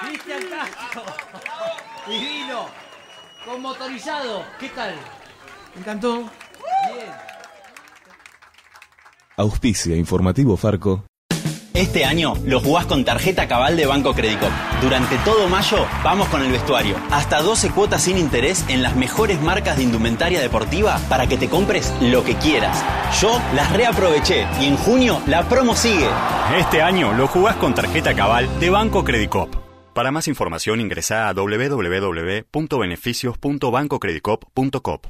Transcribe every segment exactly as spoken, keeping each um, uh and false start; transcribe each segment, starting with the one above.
Cristian Castro. Divino. Con motorizado. ¿Qué tal? Me encantó. Bien. Auspicia Informativo Farco. Este año lo jugás con tarjeta Cabal de Banco Credicop. Durante todo mayo vamos con el vestuario. Hasta doce cuotas sin interés en las mejores marcas de indumentaria deportiva para que te compres lo que quieras. Yo las reaproveché y en junio la promo sigue. Este año lo jugás con tarjeta Cabal de Banco Credicop. Para más información ingresá a doble u doble u doble u punto beneficios punto banco credicop punto com.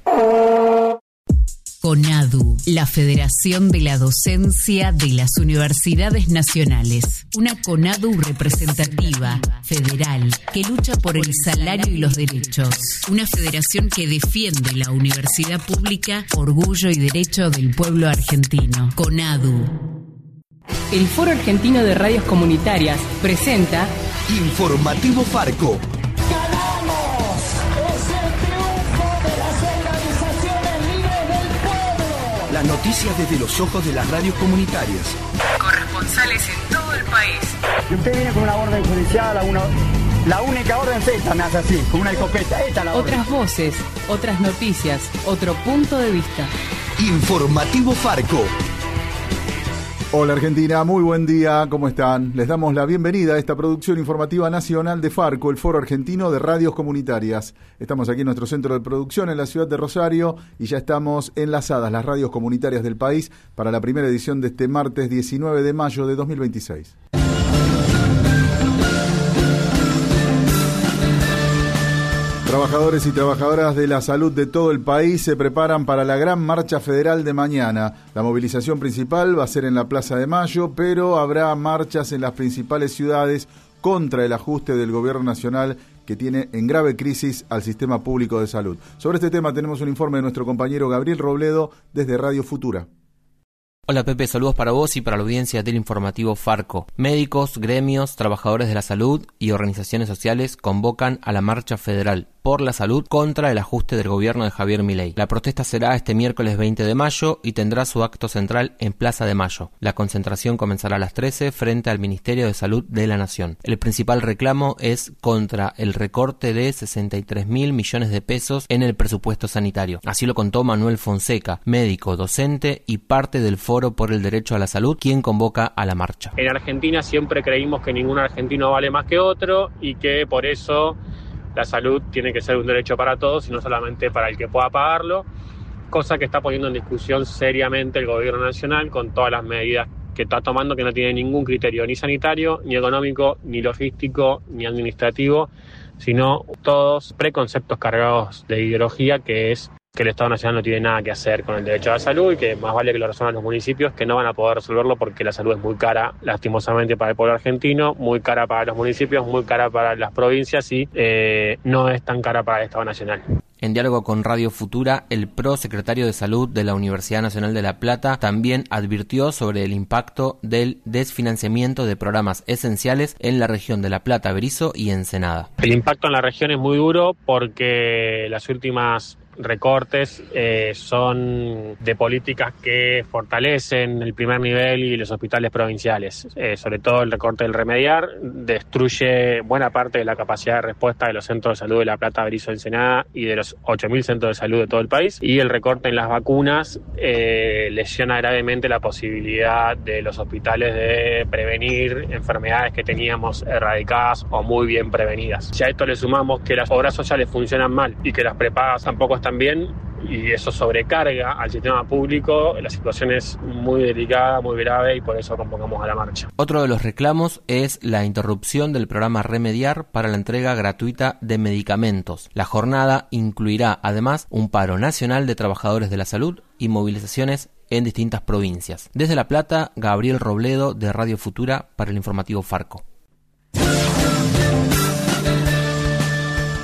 CONADU, la Federación de la Docencia de las Universidades Nacionales. Una CONADU representativa, federal, que lucha por el salario y los derechos. Una federación que defiende la universidad pública, orgullo y derecho del pueblo argentino. CONADU. El Foro Argentino de Radios Comunitarias presenta Informativo Farco. Las noticias desde los ojos de las radios comunitarias. Corresponsales en todo el país. Y usted viene con una orden judicial, a una, la única orden es esta, me hace así, con una escopeta. Esta es la orden. Otras voces, otras noticias, otro punto de vista. Informativo Farco. Hola Argentina, muy buen día, ¿cómo están? Les damos la bienvenida a esta producción informativa nacional de Farco, el Foro Argentino de Radios Comunitarias. Estamos aquí en nuestro centro de producción en la ciudad de Rosario y ya estamos enlazadas las radios comunitarias del país para la primera edición de este martes diecinueve de mayo de dos mil veintiséis. Trabajadores y trabajadoras de la salud de todo el país se preparan para la gran marcha federal de mañana. La movilización principal va a ser en la Plaza de Mayo, pero habrá marchas en las principales ciudades contra el ajuste del gobierno nacional que tiene en grave crisis al sistema público de salud. Sobre este tema tenemos un informe de nuestro compañero Gabriel Robledo desde Radio Futura. Hola Pepe, saludos para vos y para la audiencia del informativo Farco. Médicos, gremios, trabajadores de la salud y organizaciones sociales convocan a la marcha federal por la salud contra el ajuste del gobierno de Javier Milei. La protesta será este miércoles veinte de mayo y tendrá su acto central en Plaza de Mayo. La concentración comenzará a las trece frente al Ministerio de Salud de la Nación. El principal reclamo es contra el recorte de sesenta y tres mil millones de pesos en el presupuesto sanitario. Así lo contó Manuel Fonseca, médico, docente y parte del Foro por el Derecho a la Salud, quien convoca a la marcha. En Argentina siempre creímos que ningún argentino vale más que otro y que por eso la salud tiene que ser un derecho para todos y no solamente para el que pueda pagarlo, cosa que está poniendo en discusión seriamente el gobierno nacional con todas las medidas que está tomando que no tienen ningún criterio ni sanitario, ni económico, ni logístico, ni administrativo, sino todos preconceptos cargados de ideología, que es que el Estado Nacional no tiene nada que hacer con el derecho a la salud y que más vale que lo resuelvan los municipios, que no van a poder resolverlo porque la salud es muy cara, lastimosamente, para el pueblo argentino, muy cara para los municipios, muy cara para las provincias y eh, no es tan cara para el Estado Nacional. En diálogo con Radio Futura, el prosecretario de Salud de la Universidad Nacional de La Plata también advirtió sobre el impacto del desfinanciamiento de programas esenciales en la región de La Plata, Berisso y Ensenada. El impacto en la región es muy duro porque las últimas recortes eh, son de políticas que fortalecen el primer nivel y los hospitales provinciales. Eh, sobre todo el recorte del Remediar destruye buena parte de la capacidad de respuesta de los centros de salud de La Plata, Berisso, Ensenada y de los ocho mil centros de salud de todo el país. Y el recorte en las vacunas eh, lesiona gravemente la posibilidad de los hospitales de prevenir enfermedades que teníamos erradicadas o muy bien prevenidas. Si a esto le sumamos que las obras sociales funcionan mal y que las prepagas tampoco están bien, y eso sobrecarga al sistema público, la situación es muy delicada, muy grave y por eso convocamos a la marcha. Otro de los reclamos es la interrupción del programa Remediar para la entrega gratuita de medicamentos. La jornada incluirá además un paro nacional de trabajadores de la salud y movilizaciones en distintas provincias. Desde La Plata, Gabriel Robledo de Radio Futura para el informativo Farco.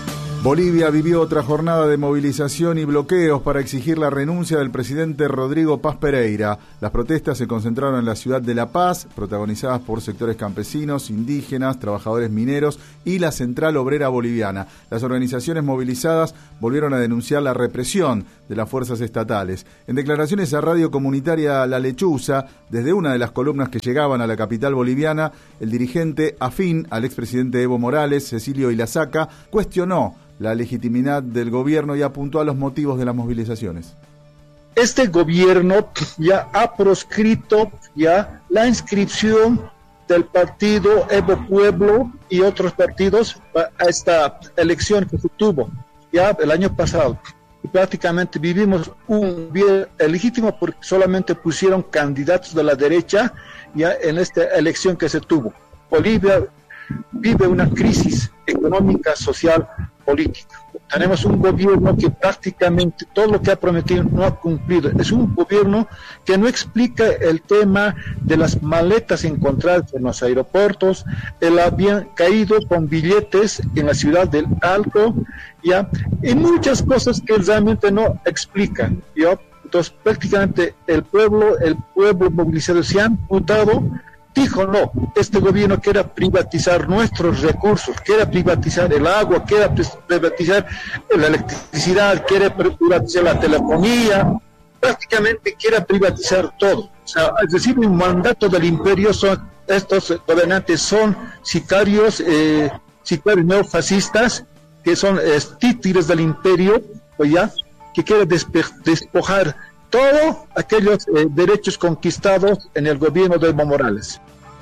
Bolivia vivió otra jornada de movilización y bloqueos para exigir la renuncia del presidente Rodrigo Paz Pereira. Las protestas se concentraron en la ciudad de La Paz, protagonizadas por sectores campesinos, indígenas, trabajadores mineros y la Central Obrera Boliviana. Las organizaciones movilizadas volvieron a denunciar la represión de las fuerzas estatales. En declaraciones a Radio Comunitaria La Lechuza, desde una de las columnas que llegaban a la capital boliviana, el dirigente afín al expresidente Evo Morales, Cecilio Ilazaca, cuestionó la legitimidad del gobierno y apuntó a los motivos de las movilizaciones. Este gobierno ya ha proscrito ya la inscripción del partido Evo Pueblo y otros partidos a esta elección que se tuvo ya el año pasado. Y prácticamente vivimos un bien legítimo porque solamente pusieron candidatos de la derecha ya en esta elección que se tuvo. Bolivia vive una crisis económica, social, política. Tenemos un gobierno que prácticamente todo lo que ha prometido no ha cumplido. Es un gobierno que no explica el tema de las maletas encontradas en los aeropuertos, el avión caído con billetes en la ciudad del Alto, ya, y muchas cosas que realmente no explican, ¿ya? Entonces prácticamente el pueblo, el pueblo movilizado se ha amputado. Dijo no, este gobierno quiere privatizar nuestros recursos, quiere privatizar el agua, quiere privatizar la electricidad, quiere privatizar la telefonía, prácticamente quiere privatizar todo. O sea, es decir, un mandato del imperio, son estos gobernantes son sicarios, eh, sicarios neofascistas, que son eh, títeres del imperio, pues ya, que quiere despojar todos aquellos eh, derechos conquistados en el gobierno de Evo Morales.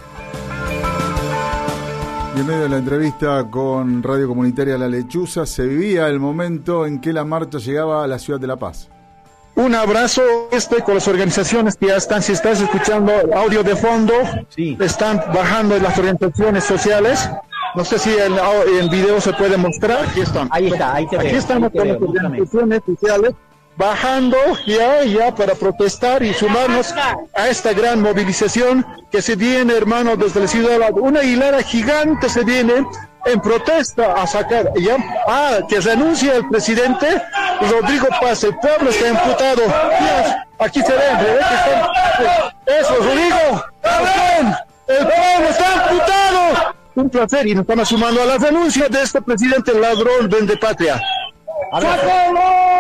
Y en medio de la entrevista con Radio Comunitaria La Lechuza, se vivía el momento en que la marcha llegaba a la ciudad de La Paz. Un abrazo este con las organizaciones que ya están, si estás escuchando audio de fondo, sí, están bajando las orientaciones sociales. No sé si el, el video se puede mostrar. Aquí están. Ahí está, ahí te Aquí veo, estamos ahí con las organizaciones sociales bajando ya, ya para protestar y sumarnos a esta gran movilización que se viene, hermano, desde la ciudad. Una hilera gigante se viene en protesta a sacar, ya, ah, que renuncia el presidente Rodrigo Paz. El pueblo está imputado. Dios, aquí se ven, ¿ve? Eso, Rodrigo, el pueblo está imputado. Un placer, y nos estamos sumando a la renuncia de este presidente ladrón, vende patria. ¡Sácalo!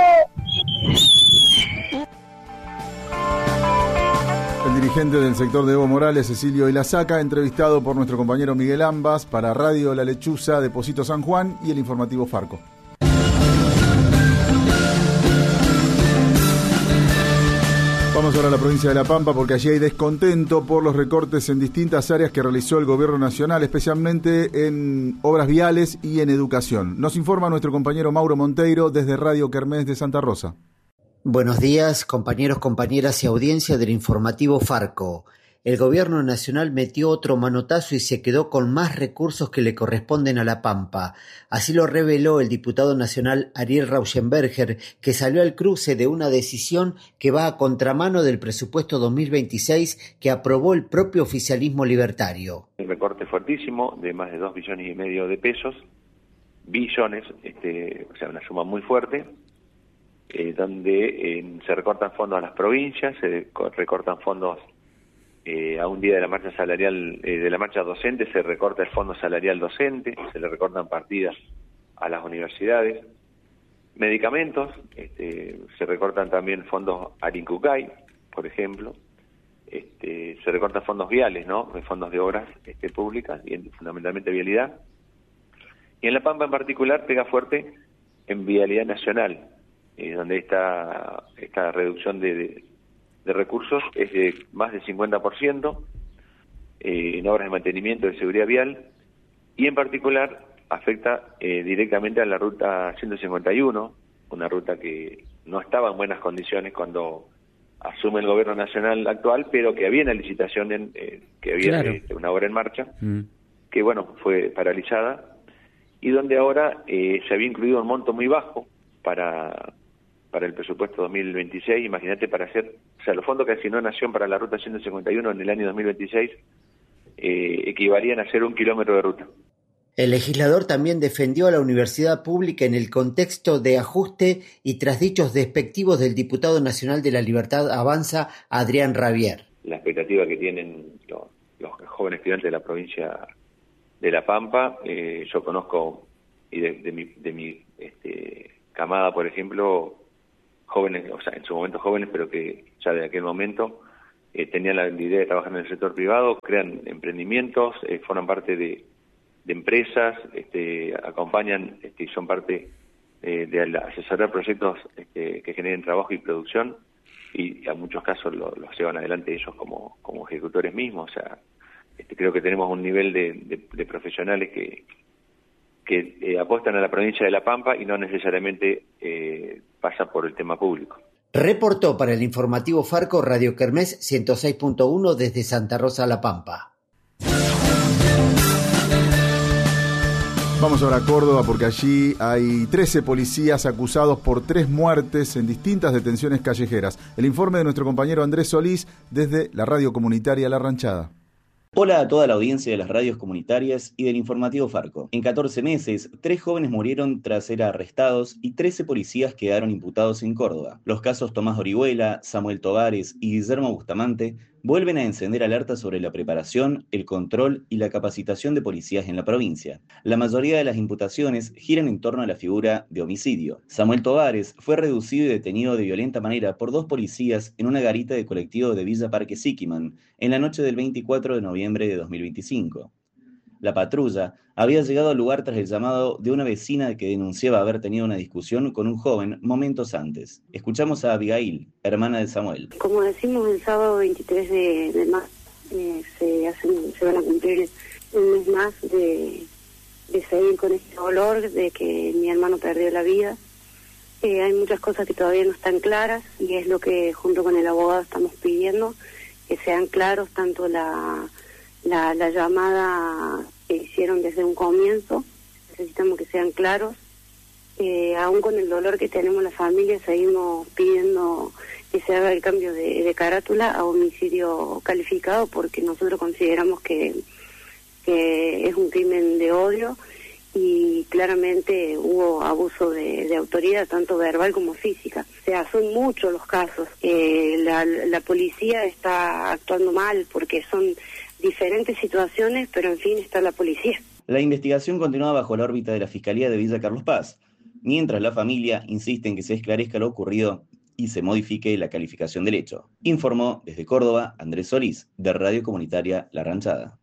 El dirigente del sector de Evo Morales, Cecilio Ilazaca, entrevistado por nuestro compañero Miguel Ambas para Radio La Lechuza, Deposito San Juan y el informativo Farco. Vamos ahora a la provincia de La Pampa porque allí hay descontento por los recortes en distintas áreas que realizó el gobierno nacional, especialmente en obras viales y en educación. Nos informa nuestro compañero Mauro Monteiro desde Radio Kermés de Santa Rosa. Buenos días, compañeros, compañeras y audiencia del informativo Farco. El gobierno nacional metió otro manotazo y se quedó con más recursos que le corresponden a La Pampa. Así lo reveló el diputado nacional Ariel Rauschenberger, que salió al cruce de una decisión que va a contramano del presupuesto dos mil veintiséis que aprobó el propio oficialismo libertario. Un recorte fuertísimo de más de dos billones y medio de pesos, billones, este, o sea, una suma muy fuerte, eh, donde eh, se recortan fondos a las provincias, se recortan fondos Eh, a un día de la marcha salarial, eh, de la marcha docente, se recorta el fondo salarial docente, se le recortan partidas a las universidades, medicamentos, este, se recortan también fondos al INCUCAI, por ejemplo, este, se recortan fondos viales, ¿no? Fondos de obras este, públicas y en, fundamentalmente vialidad. Y en La Pampa en particular pega fuerte en vialidad nacional, eh, donde esta, esta reducción de, de de recursos es de más del cincuenta por ciento eh, en obras de mantenimiento de seguridad vial, y en particular afecta eh, directamente a la ruta ciento cincuenta y uno, una ruta que no estaba en buenas condiciones cuando asume el gobierno nacional actual, pero que había una licitación, en, eh, que había claro. eh, una obra en marcha, mm. que bueno, fue paralizada, y donde ahora eh, se había incluido un monto muy bajo para... para el presupuesto dos mil veintiséis, imagínate, para hacer, o sea, los fondos que asignó Nación para la ruta ciento cincuenta y uno en el año dos mil veintiséis eh, equivalían a hacer un kilómetro de ruta. El legislador también defendió a la universidad pública en el contexto de ajuste y tras dichos despectivos del diputado nacional de la Libertad Avanza, Adrián Rabier. La expectativa que tienen los, los jóvenes estudiantes de la provincia de La Pampa, eh, yo conozco, y de, de mi, de mi este, camada, por ejemplo, jóvenes, o sea, en su momento jóvenes, pero que ya de aquel momento eh, tenían la idea de trabajar en el sector privado, crean emprendimientos, eh, forman parte de de empresas, este, acompañan este, y son parte eh, de asesorar proyectos este, que generen trabajo y producción, y a muchos casos los lo llevan adelante ellos como, como ejecutores mismos. O sea, este, creo que tenemos un nivel de, de, de profesionales que, que eh, apuestan a la provincia de La Pampa y no necesariamente eh, pasa por el tema público. Reportó para el informativo Farco Radio Kermés ciento seis punto uno desde Santa Rosa, La Pampa. Vamos ahora a Córdoba porque allí hay trece policías acusados por tres muertes en distintas detenciones callejeras. El informe de nuestro compañero Andrés Solís desde la radio comunitaria La Ranchada. Hola a toda la audiencia de las radios comunitarias y del informativo Farco. En catorce meses, tres jóvenes murieron tras ser arrestados y trece policías quedaron imputados en Córdoba. Los casos Tomás Orihuela, Samuel Tovares y Guillermo Bustamante vuelven a encender alertas sobre la preparación, el control y la capacitación de policías en la provincia. La mayoría de las imputaciones giran en torno a la figura de homicidio. Samuel Tovares fue reducido y detenido de violenta manera por dos policías en una garita de colectivo de Villa Parque Siquiman en la noche del veinticuatro de noviembre de dos mil veinticinco. La patrulla había llegado al lugar tras el llamado de una vecina que denunciaba haber tenido una discusión con un joven momentos antes. Escuchamos a Abigail, hermana de Samuel. Como decimos, el sábado veintitrés de, de marzo eh, se, hacen, se van a cumplir un mes más de, de seguir con este dolor de que mi hermano perdió la vida. Eh, hay muchas cosas que todavía no están claras y es lo que junto con el abogado estamos pidiendo, que sean claros tanto la, la, la llamada que hicieron desde un comienzo, necesitamos que sean claros. Eh, aún con el dolor que tenemos la familia, seguimos pidiendo que se haga el cambio de, de carátula a homicidio calificado, porque nosotros consideramos que, que es un crimen de odio y claramente hubo abuso de, de autoridad, tanto verbal como física. O sea, son muchos los casos. Eh, la, la policía está actuando mal porque son diferentes situaciones, pero en fin está la policía. La investigación continúa bajo la órbita de la Fiscalía de Villa Carlos Paz, mientras la familia insiste en que se esclarezca lo ocurrido y se modifique la calificación del hecho. Informó desde Córdoba Andrés Solís, de Radio Comunitaria La Ranchada.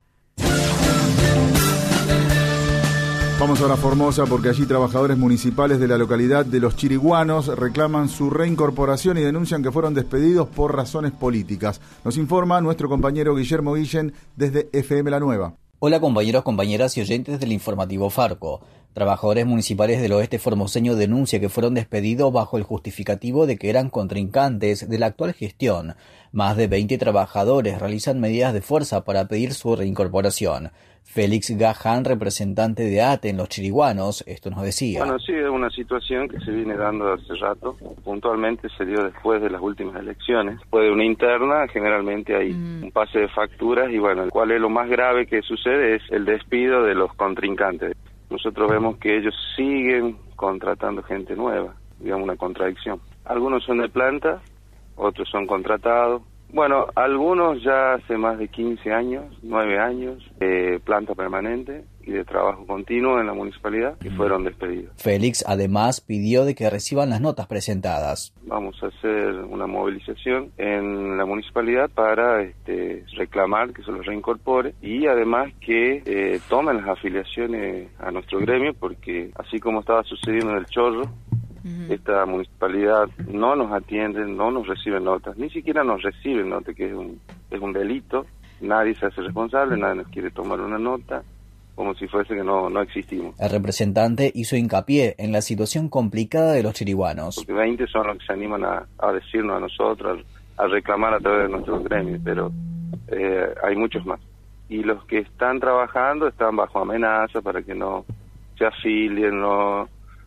Vamos ahora a Formosa porque allí trabajadores municipales de la localidad de Los Chiriguanos reclaman su reincorporación y denuncian que fueron despedidos por razones políticas. Nos informa nuestro compañero Guillermo Guillén desde F M La Nueva. Hola compañeros, compañeras y oyentes del informativo Farco. Trabajadores municipales del oeste formoseño denuncian que fueron despedidos bajo el justificativo de que eran contrincantes de la actual gestión. Más de veinte trabajadores realizan medidas de fuerza para pedir su reincorporación. Félix Gaján, representante de A T E en Los Chiriguanos, esto nos decía. Bueno, sí, es una situación que se viene dando hace rato. Puntualmente se dio después de las últimas elecciones. Después de una interna, generalmente hay mm. un pase de facturas y bueno, cuál es lo más grave que sucede es el despido de los contrincantes. Nosotros vemos que ellos siguen contratando gente nueva, digamos una contradicción. Algunos son de planta, otros son contratados. Bueno, algunos ya hace más de quince años, nueve años, de planta permanente y de trabajo continuo en la municipalidad, que fueron despedidos. Félix además pidió de que reciban las notas presentadas. Vamos a hacer una movilización en la municipalidad para este, reclamar que se los reincorpore y además que eh, tomen las afiliaciones a nuestro gremio, porque así como estaba sucediendo en el Chorro, Uh-huh. esta municipalidad no nos atiende, no nos recibe notas, ni siquiera nos reciben notas, que es un, es un delito, nadie se hace responsable, nadie nos quiere tomar una nota, como si fuese que no, no existimos. El representante hizo hincapié en la situación complicada de los chiriguanos. Porque veinte son los que se animan a, a decirnos a nosotros, a, a reclamar a través de nuestros gremios, pero eh, hay muchos más. Y los que están trabajando están bajo amenaza para que no se afilien, no...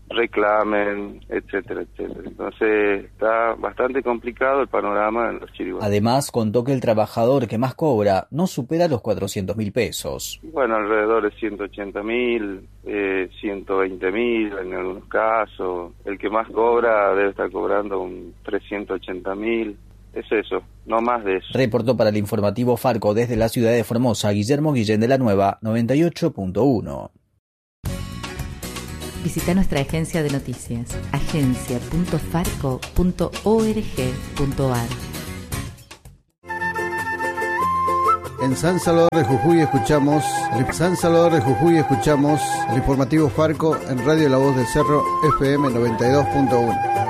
reclamen, etcétera, etcétera. Entonces está bastante complicado el panorama en los chiribotes. Además, contó que el trabajador que más cobra no supera los cuatrocientos mil pesos. Bueno, alrededor de ciento ochenta mil, eh, ciento veinte mil en algunos casos. El que más cobra debe estar cobrando un trescientos ochenta mil. Es eso, no más de eso. Reportó para el informativo Farco desde la ciudad de Formosa, Guillermo Guillén de la Nueva, noventa y ocho punto uno. Visita nuestra agencia de noticias, agencia punto farco punto org punto ar. En San Salvador de Jujuy escuchamos, en San Salvador de Jujuy escuchamos el informativo Farco en Radio La Voz del Cerro F M noventa y dos punto uno.